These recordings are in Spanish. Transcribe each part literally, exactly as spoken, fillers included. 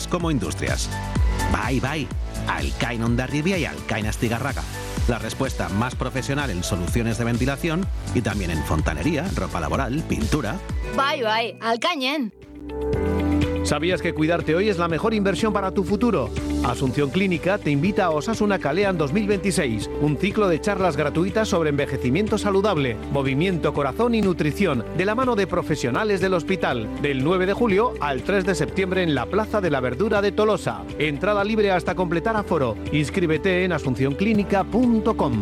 personas como industrias. Bai, bai, Alcain Hondarribia y Alcain Astigarraga. La respuesta más profesional en soluciones de ventilación y también en fontanería, ropa laboral, pintura. Bai, bai, Alcainen. ¿Sabías que cuidarte hoy es la mejor inversión para tu futuro? Asunción Clínica te invita a Osasuna Kalean dos mil veintiséis, un ciclo de charlas gratuitas sobre envejecimiento saludable, movimiento, corazón y nutrición, de la mano de profesionales del hospital, del nueve de julio al tres de septiembre en la Plaza de la Verdura de Tolosa. Entrada libre hasta completar aforo. Inscríbete en asunción clínica punto com.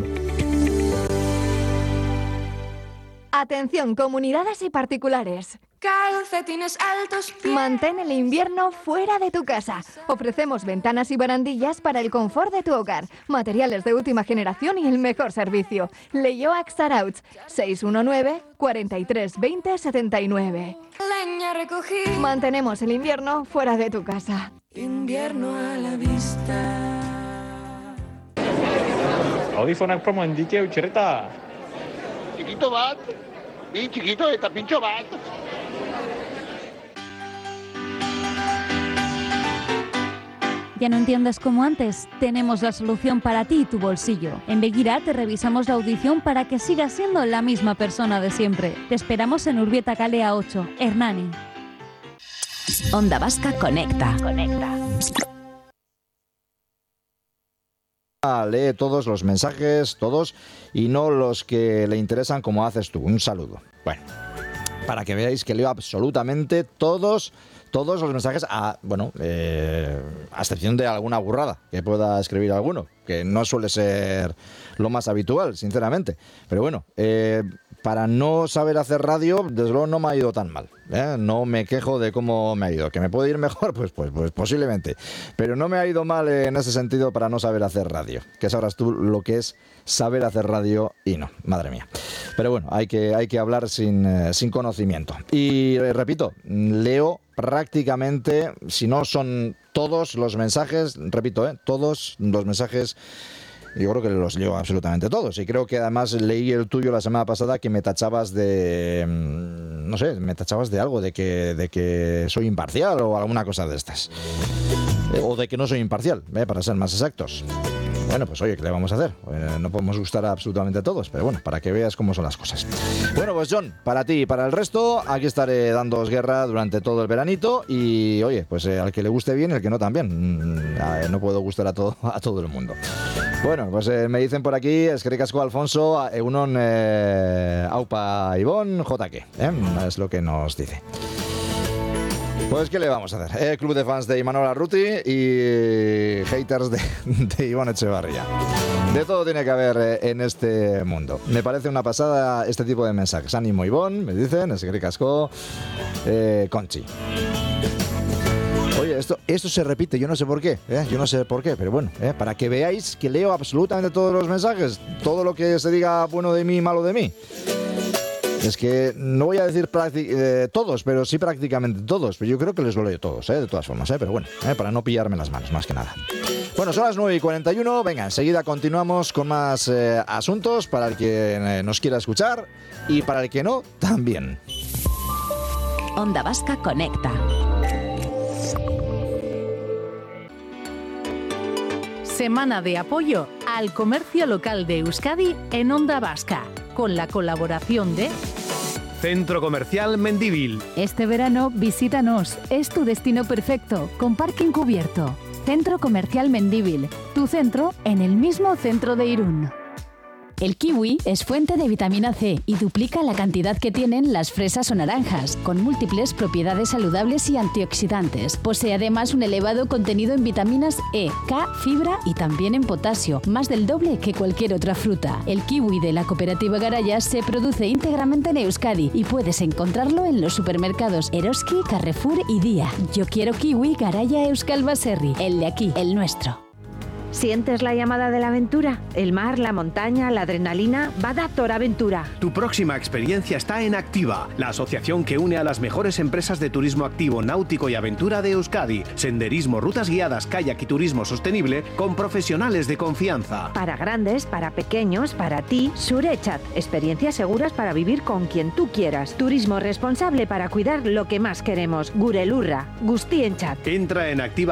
Atención, comunidades y particulares. Calcetines altos. Mantén el invierno fuera de tu casa. Ofrecemos ventanas y barandillas para el confort de tu hogar, materiales de última generación y el mejor servicio. Leioac Sarauch, seis uno nueve, cuatro tres dos cero, siete nueve. Leña recogí. Mantenemos el invierno fuera de tu casa. Invierno a la vista. Audífonak promo indique utxerreta. Chiquito bat, bi chiquito eta pintxo bat. ¿Ya no entiendes como antes? Tenemos la solución para ti y tu bolsillo. En Begira te revisamos la audición para que sigas siendo la misma persona de siempre. Te esperamos en Urbieta Kalea ocho, Hernani. Onda Vasca Conecta. Conecta. Lee todos los mensajes, todos, y no los que le interesan como haces tú. Un saludo. Bueno, para que veáis que leo absolutamente todos... Todos los mensajes, a, bueno, eh, a excepción de alguna burrada que pueda escribir alguno, que no suele ser lo más habitual, sinceramente. Pero bueno, eh, para no saber hacer radio, desde luego no me ha ido tan mal, ¿eh? No me quejo de cómo me ha ido. ¿Que me puede ir mejor? Pues, pues, pues posiblemente. Pero no me ha ido mal en ese sentido para no saber hacer radio. Que sabrás tú lo que es saber hacer radio y no, madre mía. Pero bueno, hay que, hay que hablar sin, eh, sin conocimiento. Y eh, repito, leo prácticamente, si no son todos los mensajes, repito, ¿eh? todos los mensajes, yo creo que los leo absolutamente todos. Y creo que además leí el tuyo la semana pasada que me tachabas de, no sé, me tachabas de algo, de que, de que soy imparcial o alguna cosa de estas. O de que no soy imparcial, ¿eh? Para ser más exactos. Bueno, pues oye, ¿qué le vamos a hacer? Eh, no podemos gustar a absolutamente a todos, pero bueno, para que veas cómo son las cosas. Bueno, pues John, para ti y para el resto, aquí estaré dándoos guerra durante todo el veranito y oye, pues eh, al que le guste bien y al que no también. Mm, no puedo gustar a todo, a todo el mundo. Bueno, pues eh, me dicen por aquí, eskerrik asko Alfonso, Egunon, eh, Aupa Ivón, J K, ¿eh? Es lo que nos dice. Pues, ¿qué le vamos a hacer? Eh, club de fans de Imanol Arruti y haters de, de Ivón Echevarría. De todo tiene que haber eh, en este mundo. Me parece una pasada este tipo de mensajes. Ánimo, Ivón, me dicen, eskerrik asko, eh, Conchi. Oye, esto, esto se repite, yo no sé por qué, ¿eh? yo no sé por qué, pero bueno, ¿eh? Para que veáis que leo absolutamente todos los mensajes, todo lo que se diga bueno de mí, malo de mí. Es que no voy a decir prácti- eh, todos, pero sí prácticamente todos. Pero yo creo que les lo leo todos, ¿eh? De todas formas, ¿eh? Pero bueno, ¿eh? Para no pillarme las manos, más que nada. Bueno, son las nueve y cuarenta y uno. Venga, enseguida continuamos con más eh, asuntos para el que eh, nos quiera escuchar y para el que no, también. Onda Vasca Conecta. Semana de apoyo al comercio local de Euskadi en Onda Vasca, con la colaboración de Centro Comercial Mendívil. Este verano visítanos, es tu destino perfecto, con parking cubierto. Centro Comercial Mendívil, tu centro en el mismo centro de Irún. El kiwi es fuente de vitamina C y duplica la cantidad que tienen las fresas o naranjas, con múltiples propiedades saludables y antioxidantes. Posee además un elevado contenido en vitaminas E, K, fibra y también en potasio, más del doble que cualquier otra fruta. El kiwi de la cooperativa Garaya se produce íntegramente en Euskadi y puedes encontrarlo en los supermercados Eroski, Carrefour y Día. Yo quiero kiwi Garaya Euskal Baserri, el de aquí, el nuestro. ¿Sientes la llamada de la aventura? El mar, la montaña, la adrenalina. Badator Aventura. Tu próxima experiencia está en Activa, la asociación que une a las mejores empresas de turismo activo, náutico y aventura de Euskadi. Senderismo, rutas guiadas, kayak y turismo sostenible con profesionales de confianza. Para grandes, para pequeños, para ti, Surechat. Experiencias seguras para vivir con quien tú quieras. Turismo responsable para cuidar lo que más queremos. Gurelurra. Guztienchat. Entra en Activa.